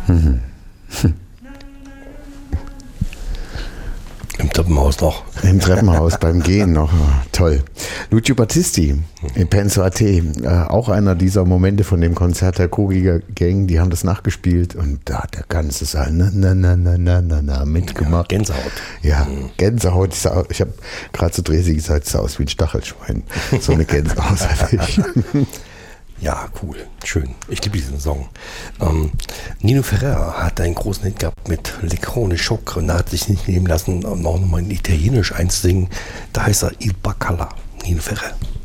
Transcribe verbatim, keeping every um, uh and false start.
Mhm. Im Treppenhaus noch. Im Treppenhaus beim Gehen noch. Toll. Lucio Battisti in Penso A T. Äh, auch einer dieser Momente von dem Konzert der Kogiger Gang. Die haben das nachgespielt und da hat der ganze Saal na, na, na, na, na, na, na, mitgemacht. Ja, Gänsehaut. Ja, Gänsehaut. Ich, sah, ich habe gerade zu Dresi gesagt, es sah aus wie ein Stachelschwein. So eine Gänsehaut hatte ich. Ja, cool. Schön. Ich liebe diesen Song. Ähm, Nino Ferrer hat einen großen Hit gehabt mit Lecrone Schock und da hat sich nicht nehmen lassen, auch nochmal in Italienisch einzusingen. Da heißt er Il Baccalà. Nino Ferrer.